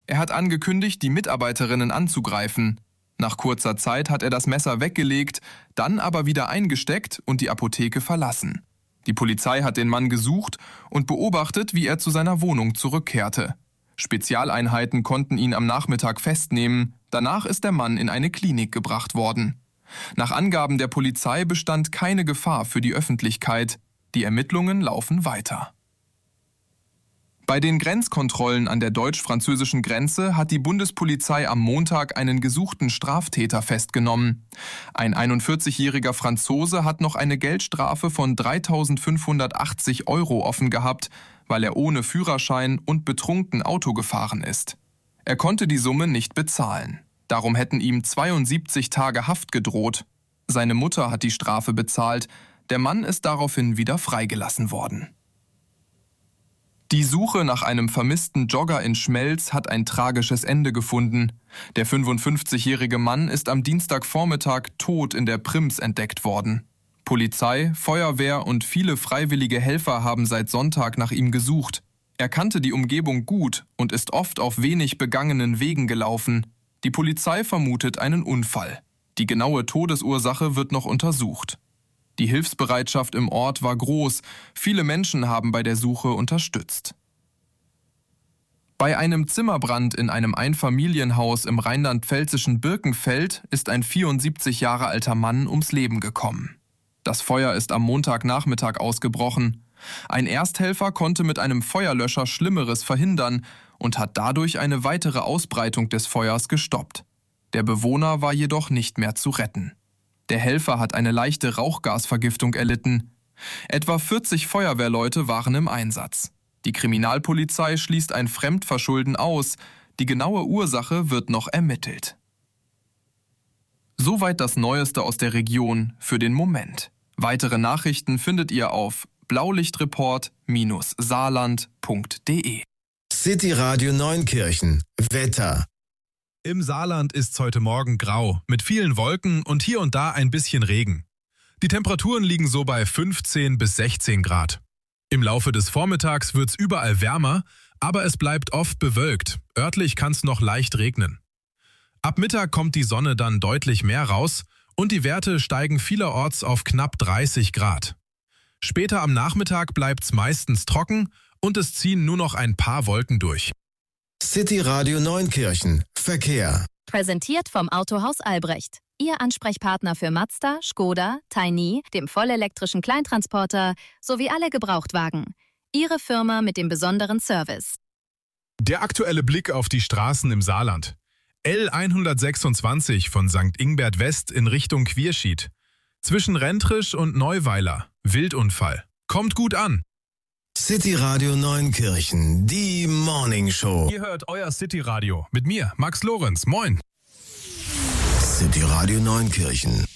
Er hat angekündigt, die Mitarbeiterinnen anzugreifen. Nach kurzer Zeit hat er das Messer weggelegt, dann aber wieder eingesteckt und die Apotheke verlassen. Die Polizei hat den Mann gesucht und beobachtet, wie er zu seiner Wohnung zurückkehrte. Spezialeinheiten konnten ihn am Nachmittag festnehmen. Danach ist der Mann in eine Klinik gebracht worden. Nach Angaben der Polizei bestand keine Gefahr für die Öffentlichkeit. Die Ermittlungen laufen weiter. Bei den Grenzkontrollen an der deutsch-französischen Grenze hat die Bundespolizei am Montag einen gesuchten Straftäter festgenommen. Ein 41-jähriger Franzose hat noch eine Geldstrafe von 3.580 € offen gehabt, weil er ohne Führerschein und betrunken Auto gefahren ist. Er konnte die Summe nicht bezahlen. Darum hätten ihm 72 Tage Haft gedroht. Seine Mutter hat die Strafe bezahlt. Der Mann ist daraufhin wieder freigelassen worden. Die Suche nach einem vermissten Jogger in Schmelz hat ein tragisches Ende gefunden. Der 55-jährige Mann ist am Dienstagvormittag tot in der Prims entdeckt worden. Polizei, Feuerwehr und viele freiwillige Helfer haben seit Sonntag nach ihm gesucht. Er kannte die Umgebung gut und ist oft auf wenig begangenen Wegen gelaufen. Die Polizei vermutet einen Unfall. Die genaue Todesursache wird noch untersucht. Die Hilfsbereitschaft im Ort war groß. Viele Menschen haben bei der Suche unterstützt. Bei einem Zimmerbrand in einem Einfamilienhaus im rheinland-pfälzischen Birkenfeld ist ein 74 Jahre alter Mann ums Leben gekommen. Das Feuer ist am Montagnachmittag ausgebrochen. Ein Ersthelfer konnte mit einem Feuerlöscher Schlimmeres verhindern und hat dadurch eine weitere Ausbreitung des Feuers gestoppt. Der Bewohner war jedoch nicht mehr zu retten. Der Helfer hat eine leichte Rauchgasvergiftung erlitten. Etwa 40 Feuerwehrleute waren im Einsatz. Die Kriminalpolizei schließt ein Fremdverschulden aus. Die genaue Ursache wird noch ermittelt. Soweit das Neueste aus der Region für den Moment. Weitere Nachrichten findet ihr auf blaulichtreport-saarland.de. City Radio Neunkirchen. Wetter. Im Saarland ist's heute Morgen grau, mit vielen Wolken und hier und da ein bisschen Regen. Die Temperaturen liegen so bei 15 bis 16 Grad. Im Laufe des Vormittags wird's überall wärmer, aber es bleibt oft bewölkt. Örtlich kann's noch leicht regnen. Ab Mittag kommt die Sonne dann deutlich mehr raus und die Werte steigen vielerorts auf knapp 30 Grad. Später am Nachmittag bleibt's meistens trocken und es ziehen nur noch ein paar Wolken durch. City Radio Neunkirchen. Verkehr. Präsentiert vom Autohaus Albrecht. Ihr Ansprechpartner für Mazda, Skoda, Tiny, dem vollelektrischen Kleintransporter sowie alle Gebrauchtwagen. Ihre Firma mit dem besonderen Service. Der aktuelle Blick auf die Straßen im Saarland. L126 von St. Ingbert West in Richtung Quierschied. Zwischen Rentrisch und Neuweiler. Wildunfall. Kommt gut an. City Radio Neunkirchen, die Morning Show. Ihr hört euer City Radio mit mir, Max Lorenz. Moin. City Radio Neunkirchen.